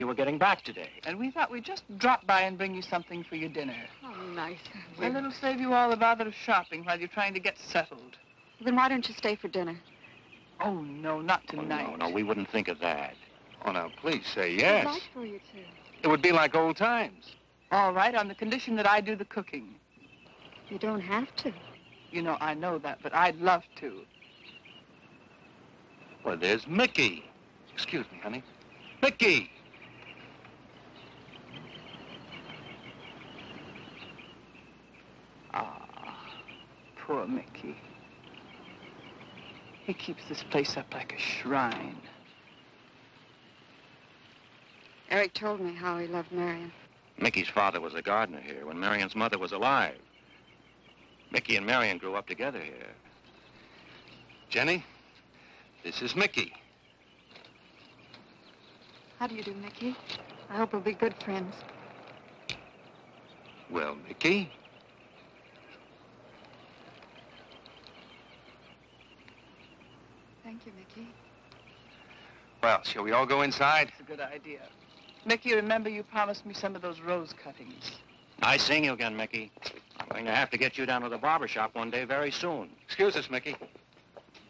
You were getting back today. And we thought we'd just drop by and bring you something for your dinner. Oh, nice. And it'll save you all the bother of shopping while you're trying to get settled. Then why don't you stay for dinner? Oh, no, not tonight. Oh, no, we wouldn't think of that. Oh, now, please say I'd yes. like for you to. It would be like old times. All right, on the condition that I do the cooking. You don't have to. You know, I know that, but I'd love to. Well, there's Mickey. Excuse me, honey. Mickey! Ah, poor Mickey. He keeps this place up like a shrine. Eric told me how he loved Marion. Mickey's father was a gardener here when Marion's mother was alive. Mickey and Marion grew up together here. Jenny, this is Mickey. How do you do, Mickey? I hope we'll be good friends. Well, Mickey, Thank you, Mickey. well, shall we all go inside? It's a good idea. Mickey, remember you promised me some of those rose cuttings. I sing you again, Mickey. I'm going to have to get you down to the barber shop one day very soon. Excuse us, Mickey.